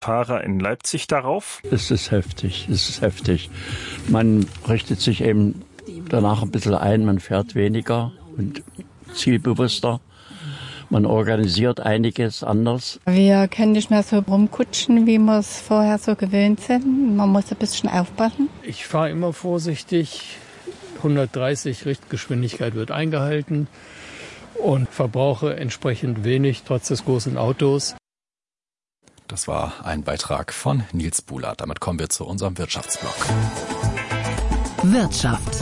Fahrer in Leipzig darauf? Es ist heftig. Man richtet sich eben danach ein bisschen ein, man fährt weniger und zielbewusster. Man organisiert einiges anders. Wir können nicht mehr so rumkutschen, wie wir es vorher so gewöhnt sind. Man muss ein bisschen aufpassen. Ich fahre immer vorsichtig. 130 Richtgeschwindigkeit wird eingehalten und verbrauche entsprechend wenig, trotz des großen Autos. Das war ein Beitrag von Nils Buhler. Damit kommen wir zu unserem Wirtschaftsblock. Wirtschaft.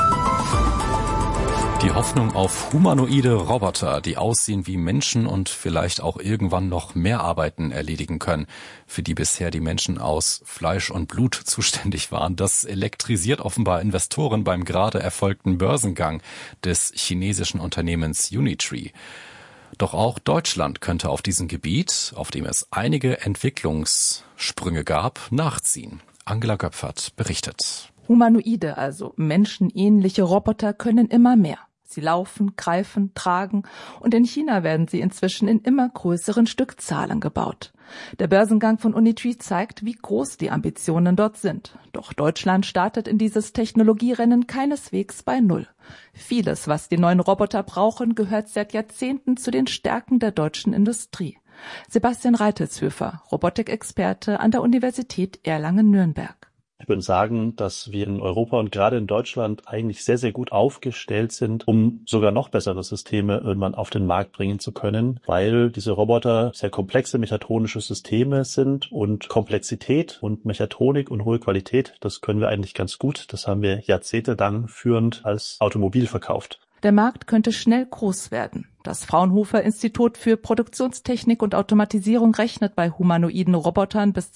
Die Hoffnung auf humanoide Roboter, die aussehen wie Menschen und vielleicht auch irgendwann noch mehr Arbeiten erledigen können, für die bisher die Menschen aus Fleisch und Blut zuständig waren. Das elektrisiert offenbar Investoren beim gerade erfolgten Börsengang des chinesischen Unternehmens Unitree. Doch auch Deutschland könnte auf diesem Gebiet, auf dem es einige Entwicklungssprünge gab, nachziehen. Angela Göpfert berichtet. Humanoide, also menschenähnliche Roboter, können immer mehr. Sie laufen, greifen, tragen und in China werden sie inzwischen in immer größeren Stückzahlen gebaut. Der Börsengang von Unitree zeigt, wie groß die Ambitionen dort sind. Doch Deutschland startet in dieses Technologierennen keineswegs bei Null. Vieles, was die neuen Roboter brauchen, gehört seit Jahrzehnten zu den Stärken der deutschen Industrie. Sebastian Reitelshöfer, Robotikexperte an der Universität Erlangen-Nürnberg. Ich würde sagen, dass wir in Europa und gerade in Deutschland eigentlich sehr, sehr gut aufgestellt sind, um sogar noch bessere Systeme irgendwann auf den Markt bringen zu können, weil diese Roboter sehr komplexe mechatronische Systeme sind und Komplexität und Mechatronik und hohe Qualität, das können wir eigentlich ganz gut. Das haben wir jahrzehntelang führend als Automobil verkauft. Der Markt könnte schnell groß werden. Das Fraunhofer Institut für Produktionstechnik und Automatisierung rechnet bei humanoiden Robotern bis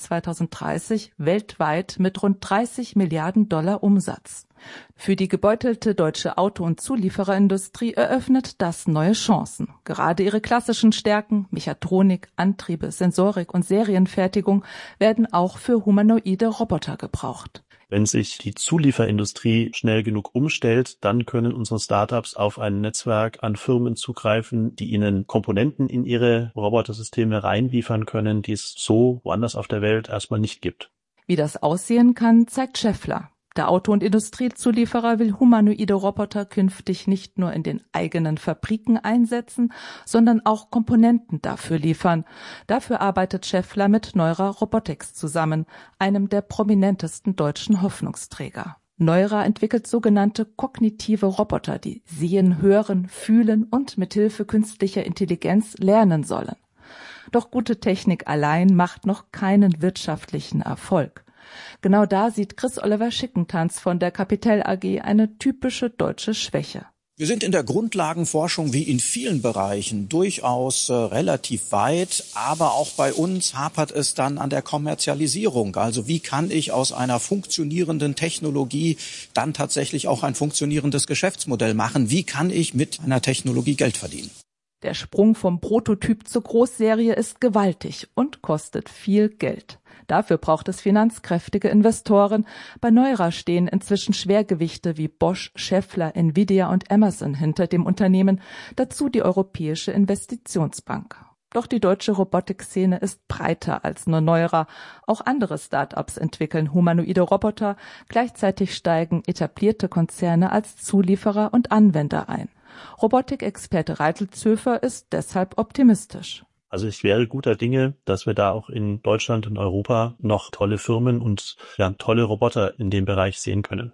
2030 weltweit mit rund 30 Milliarden $ Umsatz. Für die gebeutelte deutsche Auto- und Zuliefererindustrie eröffnet das neue Chancen. Gerade ihre klassischen Stärken, Mechatronik, Antriebe, Sensorik und Serienfertigung, werden auch für humanoide Roboter gebraucht. Wenn sich die Zulieferindustrie schnell genug umstellt, dann können unsere Startups auf ein Netzwerk an Firmen zugreifen, die ihnen Komponenten in ihre Robotersysteme reinliefern können, die es so woanders auf der Welt erstmal nicht gibt. Wie das aussehen kann, zeigt Schaeffler. Der Auto- und Industriezulieferer will humanoide Roboter künftig nicht nur in den eigenen Fabriken einsetzen, sondern auch Komponenten dafür liefern. Dafür arbeitet Schaeffler mit Neura Robotics zusammen, einem der prominentesten deutschen Hoffnungsträger. Neura entwickelt sogenannte kognitive Roboter, die sehen, hören, fühlen und mithilfe künstlicher Intelligenz lernen sollen. Doch gute Technik allein macht noch keinen wirtschaftlichen Erfolg. Genau da sieht Chris-Oliver Schickentanz von der Capital AG eine typische deutsche Schwäche. Wir sind in der Grundlagenforschung wie in vielen Bereichen durchaus relativ weit, aber auch bei uns hapert es dann an der Kommerzialisierung. Also wie kann ich aus einer funktionierenden Technologie dann tatsächlich auch ein funktionierendes Geschäftsmodell machen? Wie kann ich mit einer Technologie Geld verdienen? Der Sprung vom Prototyp zur Großserie ist gewaltig und kostet viel Geld. Dafür braucht es finanzkräftige Investoren. Bei Neura stehen inzwischen Schwergewichte wie Bosch, Schaeffler, Nvidia und Amazon hinter dem Unternehmen, dazu die Europäische Investitionsbank. Doch die deutsche Robotikszene ist breiter als nur Neura. Auch andere Start-ups entwickeln humanoide Roboter. Gleichzeitig steigen etablierte Konzerne als Zulieferer und Anwender ein. Robotikexperte Reitelshöfer ist deshalb optimistisch. Also ich wäre guter Dinge, dass wir da auch in Deutschland und Europa noch tolle Firmen und tolle Roboter in dem Bereich sehen können.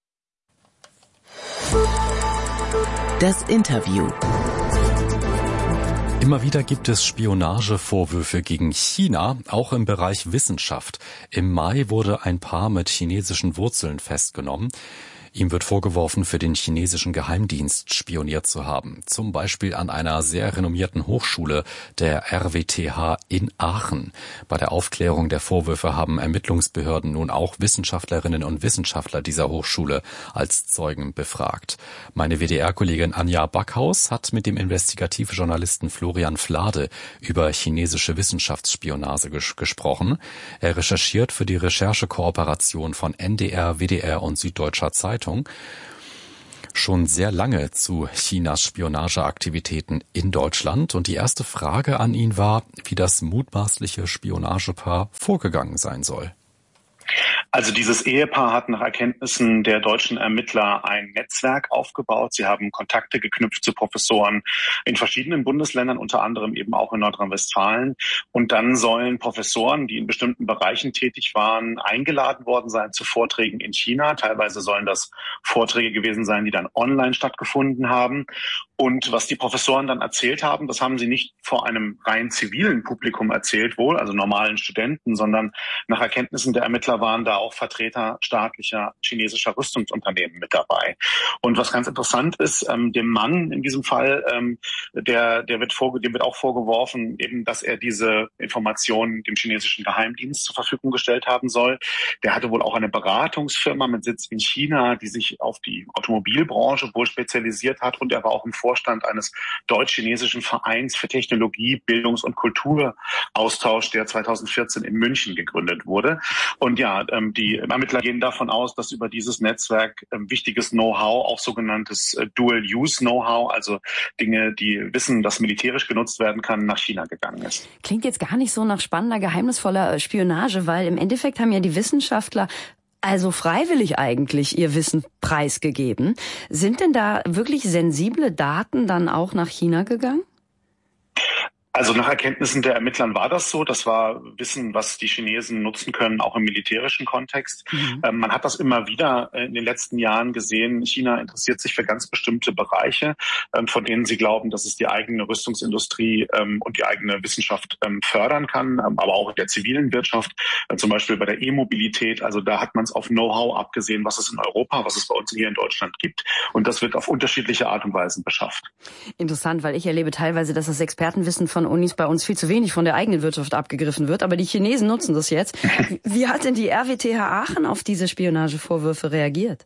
Das Interview. Immer wieder gibt es Spionagevorwürfe gegen China, auch im Bereich Wissenschaft. Im Mai wurde ein Paar mit chinesischen Wurzeln festgenommen. Ihm wird vorgeworfen, für den chinesischen Geheimdienst spioniert zu haben. Zum Beispiel an einer sehr renommierten Hochschule, der RWTH in Aachen. Bei der Aufklärung der Vorwürfe haben Ermittlungsbehörden nun auch Wissenschaftlerinnen und Wissenschaftler dieser Hochschule als Zeugen befragt. Meine WDR-Kollegin Anja Backhaus hat mit dem Investigativjournalisten Florian Flade über chinesische Wissenschaftsspionage gesprochen. Er recherchiert für die Recherchekooperation von NDR, WDR und Süddeutscher Zeitung. schon sehr lange zu Chinas Spionageaktivitäten in Deutschland. Und die erste Frage an ihn war, wie das mutmaßliche Spionagepaar vorgegangen sein soll. Also dieses Ehepaar hat nach Erkenntnissen der deutschen Ermittler ein Netzwerk aufgebaut. Sie haben Kontakte geknüpft zu Professoren in verschiedenen Bundesländern, unter anderem eben auch in Nordrhein-Westfalen. Und dann sollen Professoren, die in bestimmten Bereichen tätig waren, eingeladen worden sein zu Vorträgen in China. Teilweise sollen das Vorträge gewesen sein, die dann online stattgefunden haben. Und was die Professoren dann erzählt haben, das haben sie nicht vor einem rein zivilen Publikum erzählt wohl, also normalen Studenten, sondern nach Erkenntnissen der Ermittler waren da auch Vertreter staatlicher chinesischer Rüstungsunternehmen mit dabei. Und was ganz interessant ist, dem Mann in diesem Fall, dem wird auch vorgeworfen, eben, dass er diese Informationen dem chinesischen Geheimdienst zur Verfügung gestellt haben soll. Der hatte wohl auch eine Beratungsfirma mit Sitz in China, die sich auf die Automobilbranche wohl spezialisiert hat, und er war auch im Vorstand eines deutsch-chinesischen Vereins für Technologie, Bildungs- und Kulturaustausch, der 2014 in München gegründet wurde. Und ja, die Ermittler gehen davon aus, dass über dieses Netzwerk wichtiges Know-how, auch sogenanntes Dual-Use-Know-how, also Dinge, die wissen, dass militärisch genutzt werden kann, nach China gegangen ist. Klingt jetzt gar nicht so nach spannender, geheimnisvoller Spionage, weil im Endeffekt haben ja die Wissenschaftler also freiwillig eigentlich ihr Wissen preisgegeben. Sind denn da wirklich sensible Daten dann auch nach China gegangen? Also nach Erkenntnissen der Ermittlern war das so. Das war Wissen, was die Chinesen nutzen können, auch im militärischen Kontext. Man hat das immer wieder in den letzten Jahren gesehen. China interessiert sich für ganz bestimmte Bereiche, von denen sie glauben, dass es die eigene Rüstungsindustrie und die eigene Wissenschaft fördern kann, aber auch in der zivilen Wirtschaft, zum Beispiel bei der E-Mobilität. Also da hat man es auf Know-how abgesehen, was es in Europa, was es bei uns hier in Deutschland gibt. Und das wird auf unterschiedliche Art und Weisen beschafft. Interessant, weil ich erlebe teilweise, dass das Expertenwissen von Unis bei uns viel zu wenig von der eigenen Wirtschaft abgegriffen wird, aber die Chinesen nutzen das jetzt. Wie hat denn die RWTH Aachen auf diese Spionagevorwürfe reagiert?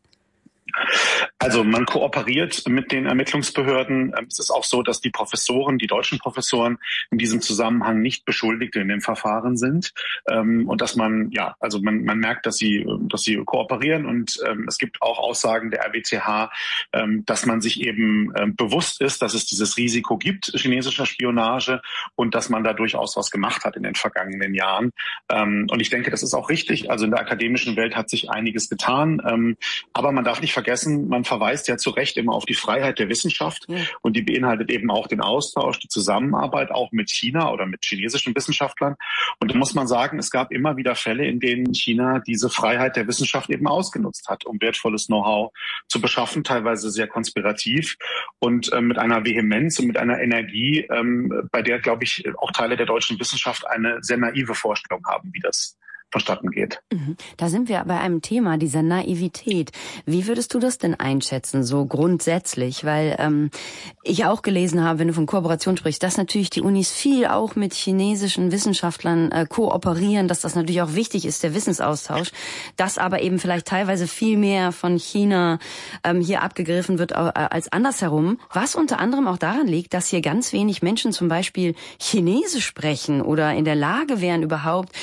Also man kooperiert mit den Ermittlungsbehörden. Es ist auch so, dass die Professoren, die deutschen Professoren in diesem Zusammenhang nicht Beschuldigte in dem Verfahren sind. Und dass man merkt, dass sie kooperieren. Und es gibt auch Aussagen der RWTH, dass man sich eben bewusst ist, dass es dieses Risiko gibt, chinesischer Spionage, und dass man da durchaus was gemacht hat in den vergangenen Jahren. Und ich denke, das ist auch richtig. Also in der akademischen Welt hat sich einiges getan. Aber man darf nicht vergessen, man verweist ja zu Recht immer auf die Freiheit der Wissenschaft, und die beinhaltet eben auch den Austausch, die Zusammenarbeit auch mit China oder mit chinesischen Wissenschaftlern. Und da muss man sagen, es gab immer wieder Fälle, in denen China diese Freiheit der Wissenschaft eben ausgenutzt hat, um wertvolles Know-how zu beschaffen, teilweise sehr konspirativ und mit einer Vehemenz und mit einer Energie, bei der, glaube ich, auch Teile der deutschen Wissenschaft eine sehr naive Vorstellung haben, wie das vonstatten geht. Da sind wir bei einem Thema, dieser Naivität. Wie würdest du das denn einschätzen, so grundsätzlich? Weil ich auch gelesen habe, wenn du von Kooperation sprichst, dass natürlich die Unis viel auch mit chinesischen Wissenschaftlern kooperieren, dass das natürlich auch wichtig ist, der Wissensaustausch, dass aber eben vielleicht teilweise viel mehr von China hier abgegriffen wird als andersherum, was unter anderem auch daran liegt, dass hier ganz wenig Menschen zum Beispiel Chinesisch sprechen oder in der Lage wären, überhaupt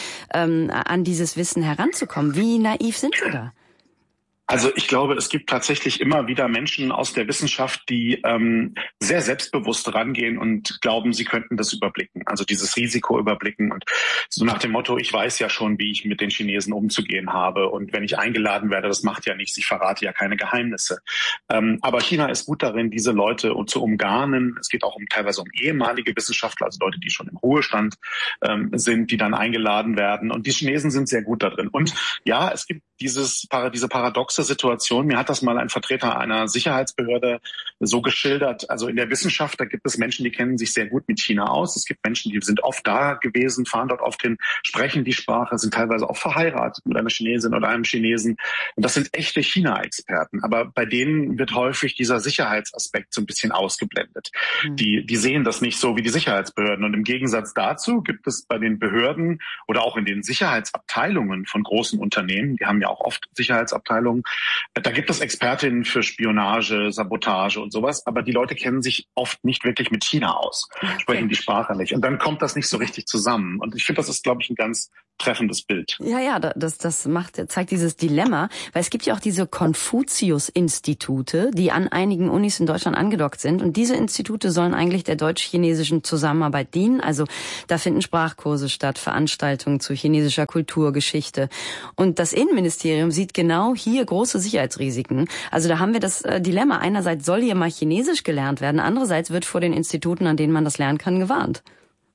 an dieses Wissen heranzukommen. Wie naiv sind wir da? Also ich glaube, es gibt tatsächlich immer wieder Menschen aus der Wissenschaft, die sehr selbstbewusst rangehen und glauben, sie könnten das überblicken. Also dieses Risiko überblicken und so nach dem Motto, ich weiß ja schon, wie ich mit den Chinesen umzugehen habe, und wenn ich eingeladen werde, das macht ja nichts, ich verrate ja keine Geheimnisse. Aber China ist gut darin, diese Leute zu umgarnen. Es geht auch teilweise um ehemalige Wissenschaftler, also Leute, die schon im Ruhestand sind, die dann eingeladen werden. Und die Chinesen sind sehr gut da drin. Und ja, es gibt diese paradoxe Situation. Mir hat das mal ein Vertreter einer Sicherheitsbehörde so geschildert. Also in der Wissenschaft, da gibt es Menschen, die kennen sich sehr gut mit China aus. Es gibt Menschen, die sind oft da gewesen, fahren dort oft hin, sprechen die Sprache, sind teilweise auch verheiratet mit einer Chinesin oder einem Chinesen. Und das sind echte China-Experten. Aber bei denen wird häufig dieser Sicherheitsaspekt so ein bisschen ausgeblendet. Die sehen das nicht so wie die Sicherheitsbehörden. Und im Gegensatz dazu gibt es bei den Behörden oder auch in den Sicherheitsabteilungen von großen Unternehmen, die haben ja auch oft Sicherheitsabteilungen. Da gibt es Expertinnen für Spionage, Sabotage und sowas, aber die Leute kennen sich oft nicht wirklich mit China aus, sprechen die Sprache nicht. Und dann kommt das nicht so richtig zusammen. Und ich finde, das ist, glaube ich, ein ganz treffendes Bild. Ja, das zeigt dieses Dilemma, weil es gibt ja auch diese Konfuzius-Institute, die an einigen Unis in Deutschland angedockt sind. Und diese Institute sollen eigentlich der deutsch-chinesischen Zusammenarbeit dienen. Also da finden Sprachkurse statt, Veranstaltungen zu chinesischer Kulturgeschichte. Und das Innenministerium sieht genau hier große Sicherheitsrisiken. Also da haben wir das Dilemma. Einerseits soll hier mal Chinesisch gelernt werden, andererseits wird vor den Instituten, an denen man das lernen kann, gewarnt.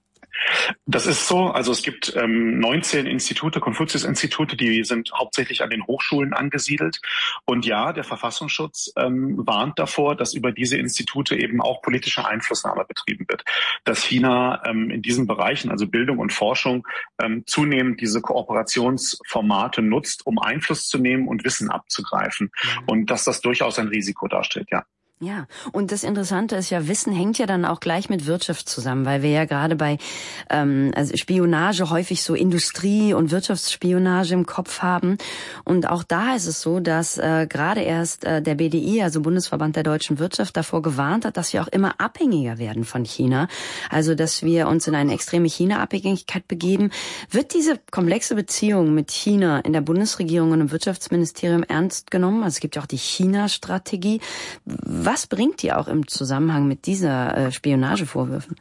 Das ist so. Also es gibt 19 Institute, Konfuzius-Institute, die sind hauptsächlich an den Hochschulen angesiedelt. Und ja, der Verfassungsschutz warnt davor, dass über diese Institute eben auch politische Einflussnahme betrieben wird. Dass China in diesen Bereichen, also Bildung und Forschung, zunehmend diese Kooperationsformate nutzt, um Einfluss zu nehmen und Wissen abzugreifen. Und dass das durchaus ein Risiko darstellt, ja. Ja, und das Interessante ist ja, Wissen hängt ja dann auch gleich mit Wirtschaft zusammen, weil wir ja gerade bei also Spionage häufig so Industrie- und Wirtschaftsspionage im Kopf haben. Und auch da ist es so, dass gerade erst der BDI, also Bundesverband der deutschen Wirtschaft, davor gewarnt hat, dass wir auch immer abhängiger werden von China. Also dass wir uns in eine extreme China-Abhängigkeit begeben. Wird diese komplexe Beziehung mit China in der Bundesregierung und im Wirtschaftsministerium ernst genommen? Also es gibt ja auch die China-Strategie. Was bringt die auch im Zusammenhang mit dieser Spionagevorwürfen?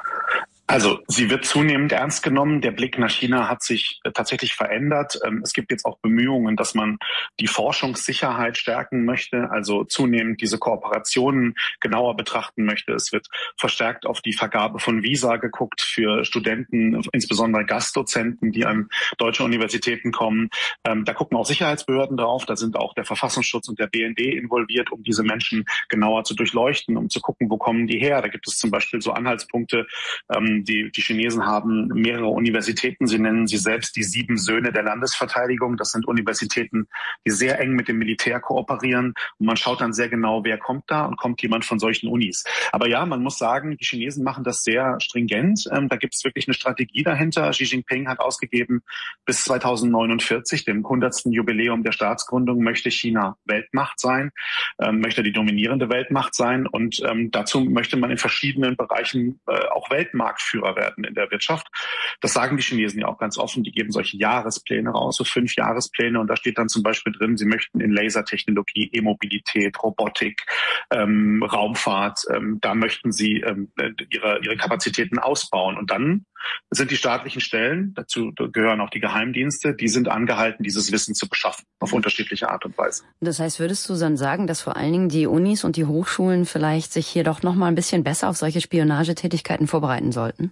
Also sie wird zunehmend ernst genommen. Der Blick nach China hat sich tatsächlich verändert. Es gibt jetzt auch Bemühungen, dass man die Forschungssicherheit stärken möchte, also zunehmend diese Kooperationen genauer betrachten möchte. Es wird verstärkt auf die Vergabe von Visa geguckt für Studenten, insbesondere Gastdozenten, die an deutsche Universitäten kommen. Da gucken auch Sicherheitsbehörden drauf. Da sind auch der Verfassungsschutz und der BND involviert, um diese Menschen genauer zu durchleuchten, um zu gucken, wo kommen die her. Da gibt es zum Beispiel so Anhaltspunkte. Die Chinesen haben mehrere Universitäten. Sie nennen sie selbst die 7 Söhne der Landesverteidigung. Das sind Universitäten, die sehr eng mit dem Militär kooperieren. Und man schaut dann sehr genau, wer kommt da und kommt jemand von solchen Unis. Aber ja, man muss sagen, die Chinesen machen das sehr stringent. Da gibt es wirklich eine Strategie dahinter. Xi Jinping hat ausgegeben, bis 2049, dem 100. Jubiläum der Staatsgründung, möchte China Weltmacht sein, möchte die dominierende Weltmacht sein. Und dazu möchte man in verschiedenen Bereichen auch Weltmarktführer werden in der Wirtschaft. Das sagen die Chinesen ja auch ganz offen. Die geben solche Jahrespläne raus, so 5 Jahrespläne. Und da steht dann zum Beispiel drin, sie möchten in Lasertechnologie, E-Mobilität, Robotik, Raumfahrt, da möchten sie ihre Kapazitäten ausbauen. Und dann sind die staatlichen Stellen, dazu gehören auch die Geheimdienste, die sind angehalten, dieses Wissen zu beschaffen, auf unterschiedliche Art und Weise. Das heißt, würdest du dann sagen, dass vor allen Dingen die Unis und die Hochschulen vielleicht sich hier doch noch mal ein bisschen besser auf solche Spionagetätigkeiten vorbereiten sollten?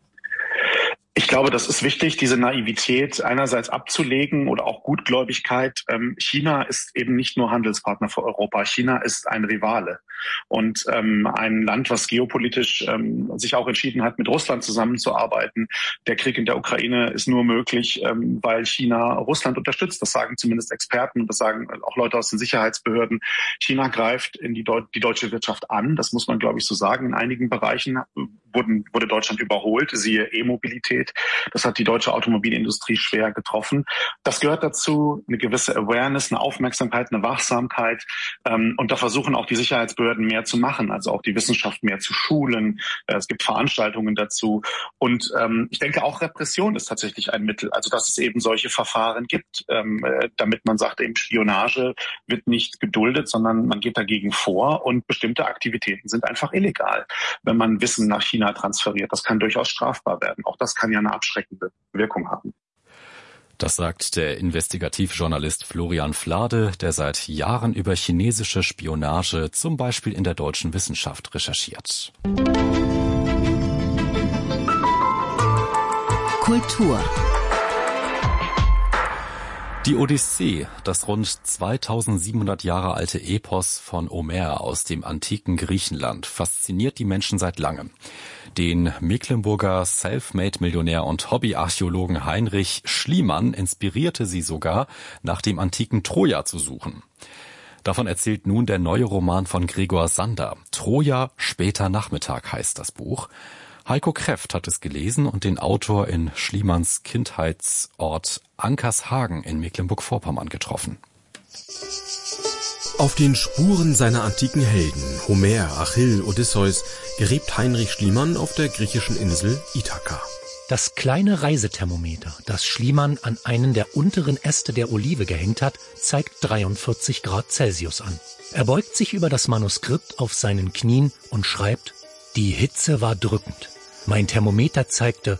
Ich glaube, das ist wichtig, diese Naivität einerseits abzulegen oder auch Gutgläubigkeit. China ist eben nicht nur Handelspartner für Europa. China ist ein Rivale und ein Land, was geopolitisch sich auch entschieden hat, mit Russland zusammenzuarbeiten. Der Krieg in der Ukraine ist nur möglich, weil China Russland unterstützt. Das sagen zumindest Experten und das sagen auch Leute aus den Sicherheitsbehörden. China greift in die deutsche Wirtschaft an. Das muss man, glaube ich, so sagen. In einigen Bereichen wurde Deutschland überholt, siehe E-Mobilität. Das hat die deutsche Automobilindustrie schwer getroffen. Das gehört dazu, eine gewisse Awareness, eine Aufmerksamkeit, eine Wachsamkeit. Und da versuchen auch die Sicherheitsbehörden mehr zu machen, also auch die Wissenschaft mehr zu schulen. Es gibt Veranstaltungen dazu. Und ich denke, auch Repression ist tatsächlich ein Mittel. Also dass es eben solche Verfahren gibt, damit man sagt, eben Spionage wird nicht geduldet, sondern man geht dagegen vor. Und bestimmte Aktivitäten sind einfach illegal, wenn man Wissen nach China transferiert. Das kann durchaus strafbar werden. Auch das kann ja eine abschreckende Wirkung haben. Das sagt der Investigativjournalist Florian Flade, der seit Jahren über chinesische Spionage zum Beispiel in der deutschen Wissenschaft recherchiert. Kultur. Die Odyssee, das rund 2700 Jahre alte Epos von Homer aus dem antiken Griechenland, fasziniert die Menschen seit langem. Den Mecklenburger Selfmade-Millionär und Hobbyarchäologen Heinrich Schliemann inspirierte sie sogar, nach dem antiken Troja zu suchen. Davon erzählt nun der neue Roman von Gregor Sander. Troja, später Nachmittag heißt das Buch. Heiko Kreft hat es gelesen und den Autor in Schliemanns Kindheitsort Ankershagen in Mecklenburg-Vorpommern getroffen. Auf den Spuren seiner antiken Helden, Homer, Achill, Odysseus, gräbt Heinrich Schliemann auf der griechischen Insel Ithaka. Das kleine Reisethermometer, das Schliemann an einen der unteren Äste der Olive gehängt hat, zeigt 43 Grad Celsius an. Er beugt sich über das Manuskript auf seinen Knien und schreibt: Die Hitze war drückend. Mein Thermometer zeigte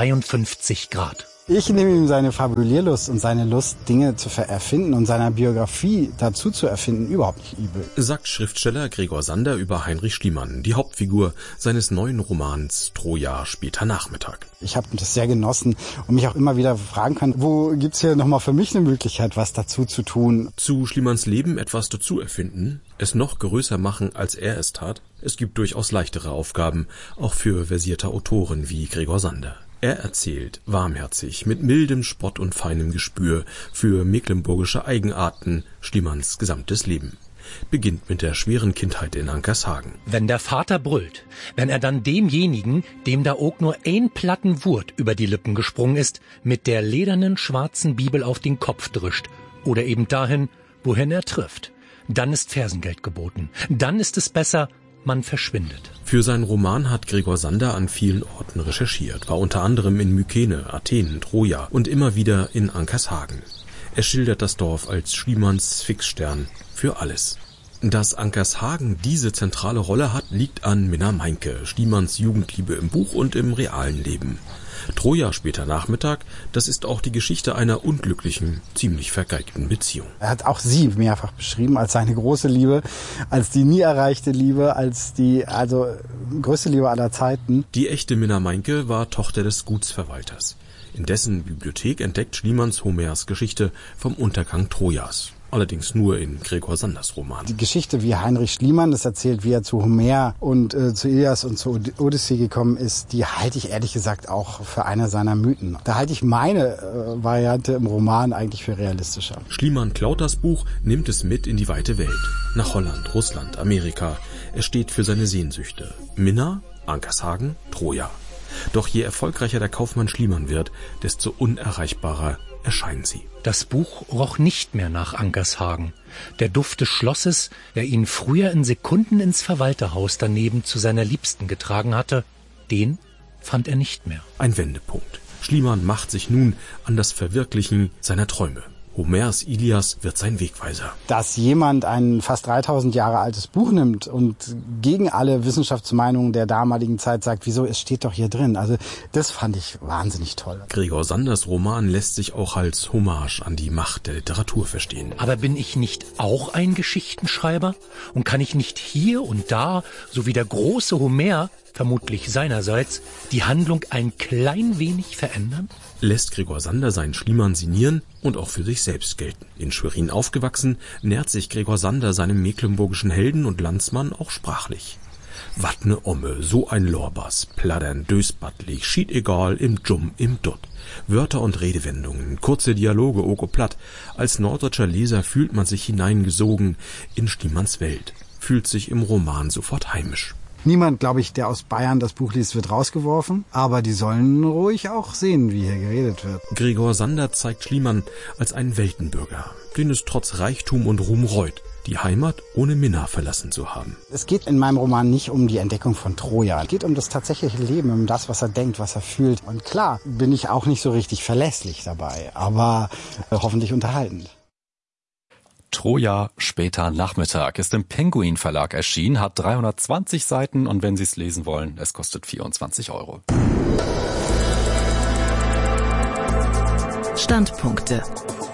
52 Grad. Ich nehme ihm seine Fabulierlust und seine Lust, Dinge zu erfinden und seiner Biografie dazu zu erfinden, überhaupt nicht übel. Sagt Schriftsteller Gregor Sander über Heinrich Schliemann, die Hauptfigur seines neuen Romans Troja später Nachmittag. Ich habe das sehr genossen und mich auch immer wieder fragen können, wo gibt's hier nochmal für mich eine Möglichkeit, was dazu zu tun. Zu Schliemanns Leben etwas dazu erfinden, es noch größer machen, als er es tat. Es gibt durchaus leichtere Aufgaben, auch für versierte Autoren wie Gregor Sander. Er erzählt warmherzig, mit mildem Spott und feinem Gespür für mecklenburgische Eigenarten Schliemanns gesamtes Leben. Beginnt mit der schweren Kindheit in Ankershagen. Wenn der Vater brüllt, wenn er dann demjenigen, dem da auch nur ein Platten Wurt über die Lippen gesprungen ist, mit der ledernen schwarzen Bibel auf den Kopf drischt oder eben dahin, wohin er trifft, dann ist Fersengeld geboten. Dann ist es besser, man verschwindet. Für seinen Roman hat Gregor Sander an vielen Orten recherchiert, war unter anderem in Mykene, Athen, Troja und immer wieder in Ankershagen. Er schildert das Dorf als Schliemanns Fixstern für alles. Dass Ankershagen diese zentrale Rolle hat, liegt an Minna Meinke, Schliemanns Jugendliebe im Buch und im realen Leben. Troja später Nachmittag, das ist auch die Geschichte einer unglücklichen, ziemlich vergeigten Beziehung. Er hat auch sie mehrfach beschrieben als seine große Liebe, als die nie erreichte Liebe, als die größte Liebe aller Zeiten. Die echte Minna Meinke war Tochter des Gutsverwalters. In dessen Bibliothek entdeckt Schliemanns Homers Geschichte vom Untergang Trojas. Allerdings nur in Gregor Sanders Roman. Die Geschichte, wie Heinrich Schliemann das erzählt, wie er zu Homer und zu Ilias und zu Odyssee gekommen ist, die halte ich ehrlich gesagt auch für eine seiner Mythen. Da halte ich meine Variante im Roman eigentlich für realistischer. Schliemann klaut das Buch, nimmt es mit in die weite Welt. Nach Holland, Russland, Amerika. Er steht für seine Sehnsüchte. Minna, Ankershagen, Troja. Doch je erfolgreicher der Kaufmann Schliemann wird, desto unerreichbarer erscheinen sie. Das Buch roch nicht mehr nach Ankershagen. Der Duft des Schlosses, der ihn früher in Sekunden ins Verwalterhaus daneben zu seiner Liebsten getragen hatte, den fand er nicht mehr. Ein Wendepunkt. Schliemann macht sich nun an das Verwirklichen seiner Träume. Homers Ilias wird sein Wegweiser. Dass jemand ein fast 3000 Jahre altes Buch nimmt und gegen alle Wissenschaftsmeinungen der damaligen Zeit sagt, wieso, es steht doch hier drin. Also das fand ich wahnsinnig toll. Gregor Sanders Roman lässt sich auch als Hommage an die Macht der Literatur verstehen. Aber bin ich nicht auch ein Geschichtenschreiber? Und kann ich nicht hier und da, so wie der große Homer, vermutlich seinerseits, die Handlung ein klein wenig verändern? Lässt Gregor Sander seinen Schliemann signieren und auch für sich selbst gelten. In Schwerin aufgewachsen, nährt sich Gregor Sander seinem mecklenburgischen Helden und Landsmann auch sprachlich. Wat ne Omme, so ein Lorbas, pladdern, dösbattlig, schied egal, im Dschum, im Dutt. Wörter und Redewendungen, kurze Dialoge, oko platt. Als norddeutscher Leser fühlt man sich hineingesogen in Schliemanns Welt, fühlt sich im Roman sofort heimisch. Niemand, glaube ich, der aus Bayern das Buch liest, wird rausgeworfen. Aber die sollen ruhig auch sehen, wie hier geredet wird. Gregor Sander zeigt Schliemann als einen Weltenbürger, den es trotz Reichtum und Ruhm reut, die Heimat ohne Minna verlassen zu haben. Es geht in meinem Roman nicht um die Entdeckung von Troja. Es geht um das tatsächliche Leben, um das, was er denkt, was er fühlt. Und klar, bin ich auch nicht so richtig verlässlich dabei, aber hoffentlich unterhaltend. Troja später Nachmittag ist im Penguin Verlag erschienen, hat 320 Seiten und wenn Sie es lesen wollen, es kostet 24 €. Standpunkte.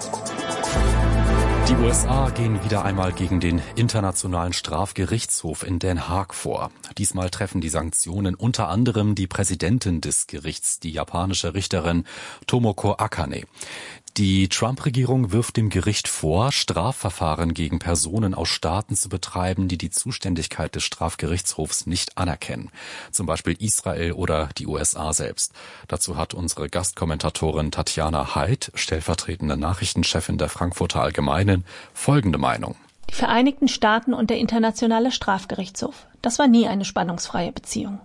Die USA gehen wieder einmal gegen den Internationalen Strafgerichtshof in Den Haag vor. Diesmal treffen die Sanktionen unter anderem die Präsidentin des Gerichts, die japanische Richterin Tomoko Akane. Die Trump-Regierung wirft dem Gericht vor, Strafverfahren gegen Personen aus Staaten zu betreiben, die die Zuständigkeit des Strafgerichtshofs nicht anerkennen. Zum Beispiel Israel oder die USA selbst. Dazu hat unsere Gastkommentatorin Tatjana Heid, stellvertretende Nachrichtenchefin der Frankfurter Allgemeinen, folgende Meinung. Die Vereinigten Staaten und der Internationale Strafgerichtshof. Das war nie eine spannungsfreie Beziehung.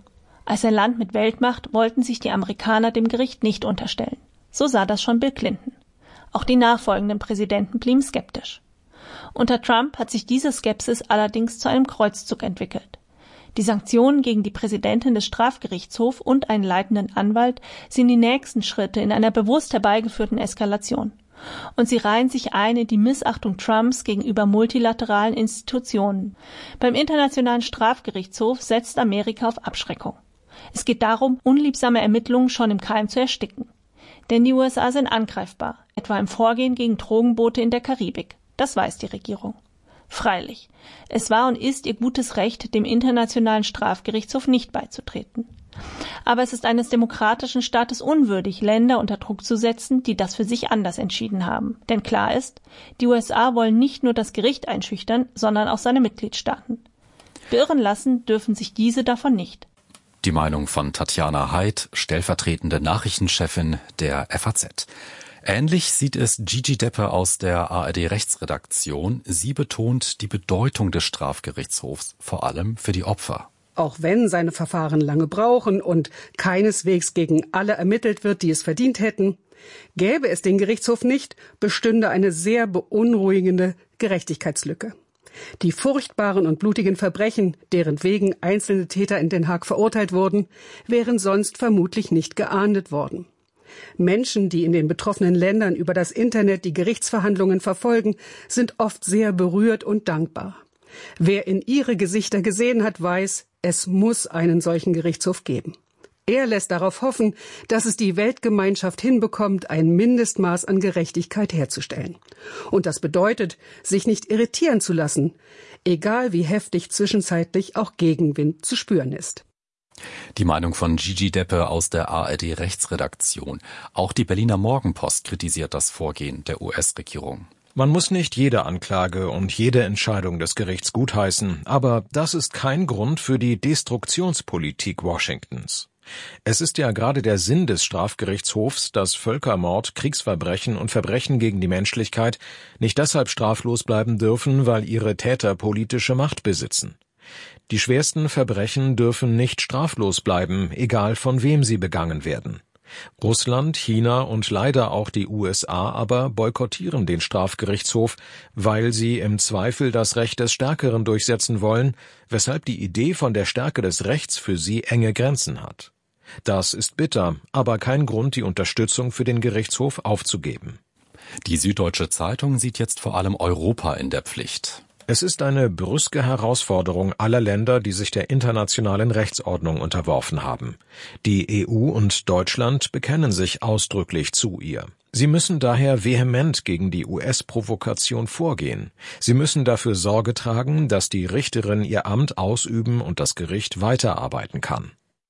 Als ein Land mit Weltmacht wollten sich die Amerikaner dem Gericht nicht unterstellen. So sah das schon Bill Clinton. Auch die nachfolgenden Präsidenten blieben skeptisch. Unter Trump hat sich diese Skepsis allerdings zu einem Kreuzzug entwickelt. Die Sanktionen gegen die Präsidentin des Strafgerichtshofs und einen leitenden Anwalt sind die nächsten Schritte in einer bewusst herbeigeführten Eskalation. Und sie reihen sich ein in die Missachtung Trumps gegenüber multilateralen Institutionen. Beim Internationalen Strafgerichtshof setzt Amerika auf Abschreckung. Es geht darum, unliebsame Ermittlungen schon im Keim zu ersticken. Denn die USA sind angreifbar, etwa im Vorgehen gegen Drogenboote in der Karibik. Das weiß die Regierung. Freilich, es war und ist ihr gutes Recht, dem Internationalen Strafgerichtshof nicht beizutreten. Aber es ist eines demokratischen Staates unwürdig, Länder unter Druck zu setzen, die das für sich anders entschieden haben. Denn klar ist, die USA wollen nicht nur das Gericht einschüchtern, sondern auch seine Mitgliedstaaten. Beirren lassen dürfen sich diese davon nicht. Die Meinung von Tatjana Heid, stellvertretende Nachrichtenchefin der FAZ. Ähnlich sieht es Gigi Deppe aus der ARD-Rechtsredaktion. Sie betont die Bedeutung des Strafgerichtshofs, vor allem für die Opfer. Auch wenn seine Verfahren lange brauchen und keineswegs gegen alle ermittelt wird, die es verdient hätten, gäbe es den Gerichtshof nicht, bestünde eine sehr beunruhigende Gerechtigkeitslücke. Die furchtbaren und blutigen Verbrechen, deren wegen einzelne Täter in Den Haag verurteilt wurden, wären sonst vermutlich nicht geahndet worden. Menschen, die in den betroffenen Ländern über das Internet die Gerichtsverhandlungen verfolgen, sind oft sehr berührt und dankbar. Wer in ihre Gesichter gesehen hat, weiß, es muss einen solchen Gerichtshof geben. Er lässt darauf hoffen, dass es die Weltgemeinschaft hinbekommt, ein Mindestmaß an Gerechtigkeit herzustellen. Und das bedeutet, sich nicht irritieren zu lassen, egal wie heftig zwischenzeitlich auch Gegenwind zu spüren ist. Die Meinung von Gigi Deppe aus der ARD-Rechtsredaktion. Auch die Berliner Morgenpost kritisiert das Vorgehen der US-Regierung. Man muss nicht jede Anklage und jede Entscheidung des Gerichts gutheißen, aber das ist kein Grund für die Destruktionspolitik Washingtons. Es ist ja gerade der Sinn des Strafgerichtshofs, dass Völkermord, Kriegsverbrechen und Verbrechen gegen die Menschlichkeit nicht deshalb straflos bleiben dürfen, weil ihre Täter politische Macht besitzen. Die schwersten Verbrechen dürfen nicht straflos bleiben, egal von wem sie begangen werden. Russland, China und leider auch die USA aber boykottieren den Strafgerichtshof, weil sie im Zweifel das Recht des Stärkeren durchsetzen wollen, weshalb die Idee von der Stärke des Rechts für sie enge Grenzen hat. Das ist bitter, aber kein Grund, die Unterstützung für den Gerichtshof aufzugeben. Die Süddeutsche Zeitung sieht jetzt vor allem Europa in der Pflicht. Es ist eine brüske Herausforderung aller Länder, die sich der internationalen Rechtsordnung unterworfen haben. Die EU und Deutschland bekennen sich ausdrücklich zu ihr. Sie müssen daher vehement gegen die US-Provokation vorgehen. Sie müssen dafür Sorge tragen, dass die Richterin ihr Amt ausüben und das Gericht weiterarbeiten kann.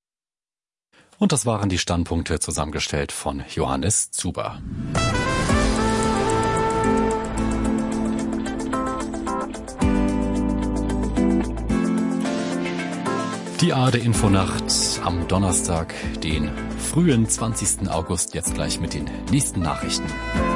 Und das waren die Standpunkte, zusammengestellt von Johannes Zuber. Die ARD-Infonacht am Donnerstag, den frühen 20. August, jetzt gleich mit den nächsten Nachrichten.